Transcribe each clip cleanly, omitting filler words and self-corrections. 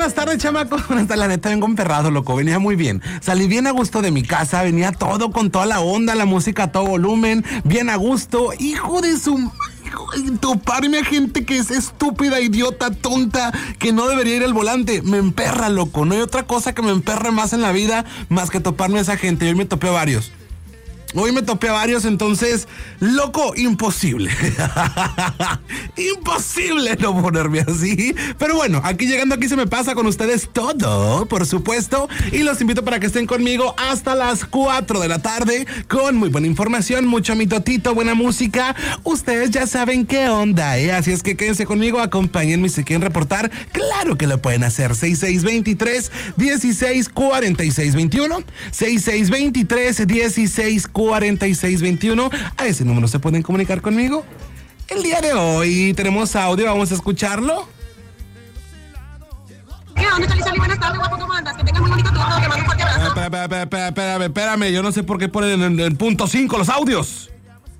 Buenas tardes, chamacos. La neta vengo emperrado, loco. Venía muy bien. Salí bien a gusto de mi casa. Venía todo con toda la onda, la música a todo volumen. Bien a gusto. Hijo de su... Toparme a gente que es estúpida, idiota, tonta, que no debería ir al volante. Me emperra, loco. No hay otra cosa que me emperre más en la vida más que toparme a esa gente. Hoy me topé a varios. Entonces, loco, imposible. Imposible no ponerme así. Pero bueno, llegando aquí se me pasa con ustedes todo, por supuesto. Y los invito para que estén conmigo hasta las 4 de la tarde con muy buena información, mucho mitotito, buena música. Ustedes ya saben qué onda, ¿eh? Así es que quédense conmigo, acompáñenme si quieren reportar. Claro que lo pueden hacer. 6623-164621. 6623-164621. A ese número se pueden comunicar conmigo. El día de hoy tenemos audio, vamos a escucharlo. ¿Qué onda, Charlie? Buenas tardes, guapo, ¿cómo andas? Que tengas muy bonito turno, que mando un fuerte abrazo. Espérame, yo no sé por qué ponen en el punto 5 los audios.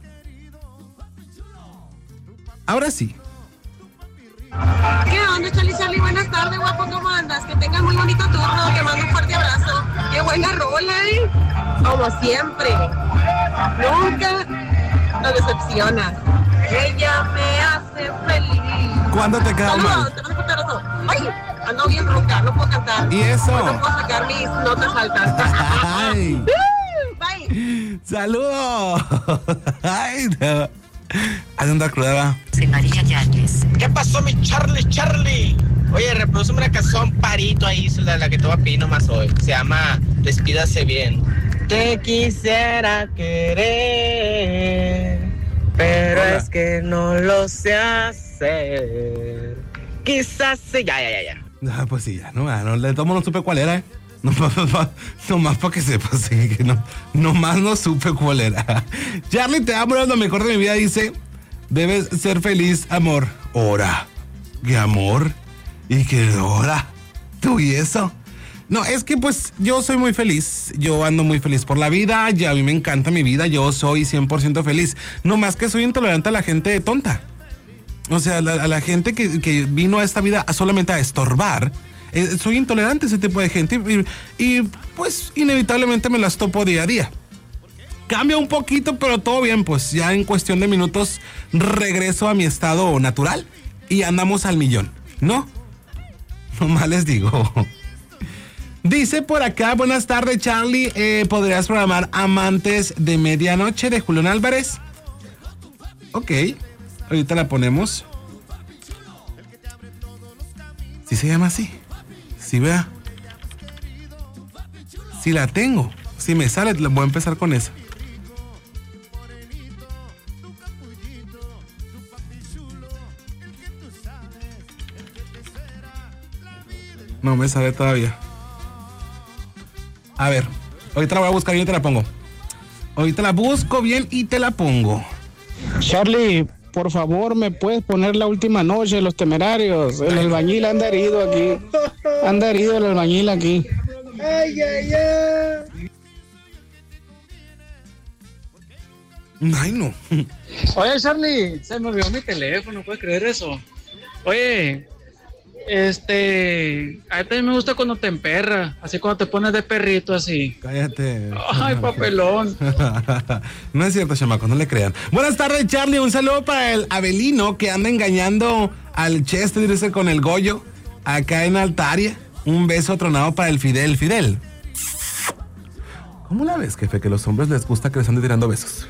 Ahora sí. ¿Qué onda, Charlie? Buenas tardes, guapo, ¿cómo andas? Que tengas muy bonito turno, que mando un fuerte abrazo. Qué buena rola, como siempre. Nunca nos decepciona. Ella me hace feliz. ¿Cuándo te queda mal? Te mando un fuerte abrazo. Ay, ando bien ronca, no puedo cantar. ¿Y eso? No puedo sacar mis notas altas. Ay. Bye. ¡Saludos! Ay, no. ¿A dónde cruda? Soy María Yáñez. ¿Qué pasó, mi Charlie? Oye, reproduce una canción parito ahí, la que te voy a pedir nomás hoy. Se llama Despídase Bien. Te quisiera querer, pero Hola. es que no lo sé hacer. Quizás sí. Ya. Ah, pues sí, ya, no le tomo, no supe cuál era, ¿eh? Nomás para que sepas, sí, que nomás no supe cuál era. Charlie, te amo, es lo mejor de mi vida, dice. Debes ser feliz, amor. Ora. ¿Qué amor? ¿Y qué hora? ¿Tú y eso? No, es que pues yo soy muy feliz. Yo ando muy feliz por la vida. Ya a mí me encanta mi vida. Yo soy 100% feliz. No más que soy intolerante a la gente tonta. O sea, a la gente que vino a esta vida solamente a estorbar. Soy intolerante a ese tipo de gente y pues inevitablemente me las topo día a día. Cambia un poquito, pero todo bien, pues ya en cuestión de minutos regreso a mi estado natural y andamos al millón, ¿no? Nomás les digo. Dice por acá, buenas tardes, Charlie, ¿podrías programar Amantes de Medianoche de Julián Álvarez? Ok, ahorita la ponemos. ¿Sí se llama así? Sí, vea. Si la tengo, si me sale, voy a empezar con esa. No me sale todavía. A ver, ahorita la voy a buscar bien y te la pongo. Ahorita la busco bien y te la pongo. Charlie, por favor, ¿me puedes poner La Última Noche de Los Temerarios? El albañil anda herido aquí. Anda herido el albañil aquí. Ay. Ay, no. Oye, Charlie, se me olvidó mi teléfono, ¿puedes creer eso? Oye, a mí también me gusta cuando te emperra, así cuando te pones de perrito así. Cállate. Ay, papelón. No es cierto, chamacos, no le crean. Buenas tardes, Charlie. Un saludo para el Abelino que anda engañando al Chester, dice, con el Goyo acá en Altaria. Un beso tronado para el Fidel. ¿Cómo la ves, jefe? Que a los hombres les gusta que les ande tirando besos.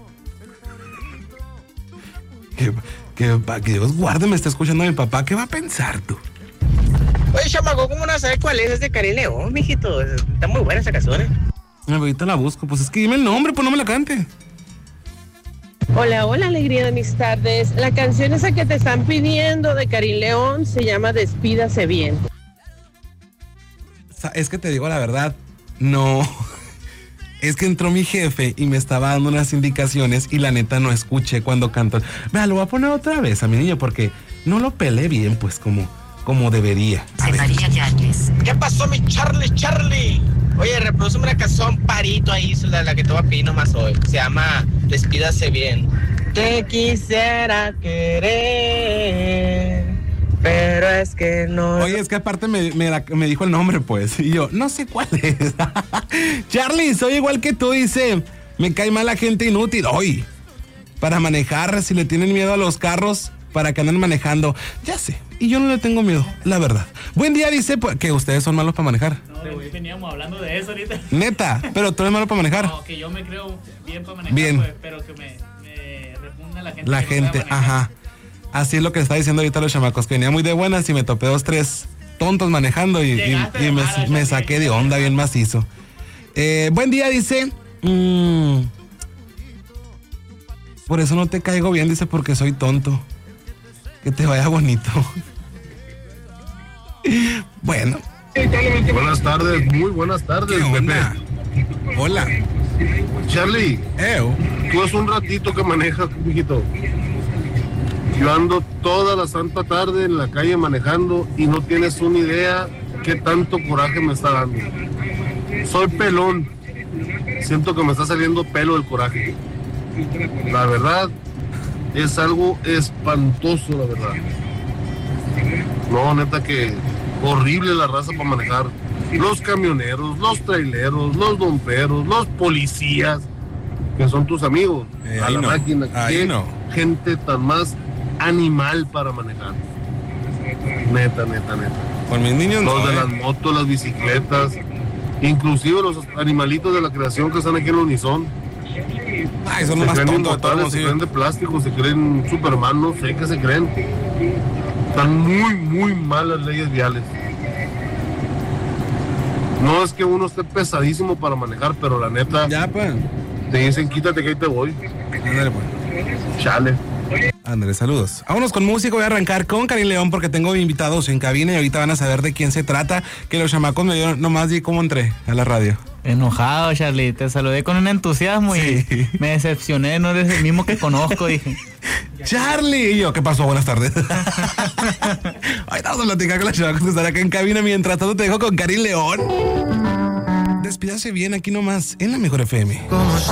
Que Dios guarde, me está escuchando mi papá. ¿Qué va a pensar tú? Oye, chamaco, ¿cómo no sabes cuál es? Es de Karim León, mijito. Está muy buena esa canción, Ahorita la busco. Pues es que dime el nombre, pues no me la cante. Hola, alegría de mis tardes. La canción esa que te están pidiendo de Karim León se llama Despídase Bien. Es que te digo la verdad, no. Es que entró mi jefe y me estaba dando unas indicaciones y la neta no escuché cuando cantó. Vea, lo voy a poner otra vez a mi niño porque no lo pelé bien, pues como debería. Soy María Yáñez. ¿Qué pasó, mi Charlie? Oye, reproduce una canción parito ahí, la que te voy a pedir nomás hoy. Se llama Despídase Bien. Te quisiera querer, pero es que no. Oye, es que aparte me dijo el nombre, pues. Y yo, no sé cuál es. Charlie, soy igual que tú, dice. Me cae mal la gente inútil. Hoy, para manejar, si le tienen miedo a los carros, para que anden manejando. Ya sé, y yo no le tengo miedo, la verdad. Buen día, dice pues, que ustedes son malos para manejar. No, veníamos hablando de eso ahorita. Neta, pero tú eres malo para manejar. No, que yo me creo bien para manejar, bien. Pues, pero que me repugna la gente. La gente, ajá. Así es lo que está diciendo ahorita los chamacos, que venía muy de buenas y me topé 2-3 tontos manejando y me saqué de onda bien macizo. Buen día, dice. Por eso no te caigo bien, dice, porque soy tonto. Que te vaya bonito. Bueno. Buenas tardes, muy buenas tardes, Pepe. Hola. Charlie, tú hace un ratito que manejas, mijito. Yo ando toda la santa tarde en la calle manejando y no tienes una idea qué tanto coraje me está dando. Soy pelón. Siento que me está saliendo pelo del coraje. La verdad, es algo espantoso, la verdad. No, neta que horrible la raza para manejar. Los camioneros, los traileros, los domperos, los policías, que son tus amigos. A la máquina. Qué gente tan más animal para manejar. Neta. Con mis niños los de las motos, las bicicletas, inclusive los animalitos de la creación que están aquí en Unison. Ay, son los más tontos. Se creen de plástico, se creen Superman, no sé qué se creen. Están muy mal las leyes viales. No es que uno esté pesadísimo para manejar, pero la neta, ya, pues, te dicen quítate que ahí te voy. Ándale, pues. Chale. Ándale, saludos. Vámonos con música. Voy a arrancar con Karim León porque tengo invitados en cabina y ahorita van a saber de quién se trata. Que los chamacos me dieron, nomás di cómo entré a la radio. Enojado, Charlie. Te saludé con un entusiasmo y me decepcioné. No eres el mismo que conozco, dije. Charlie. Y yo, ¿qué pasó? Buenas tardes. Ahorita vamos a platicar con los chamacos que están acá en cabina. Mientras tanto te dejo con Karim León. Despídase bien aquí nomás en la Mejor FM.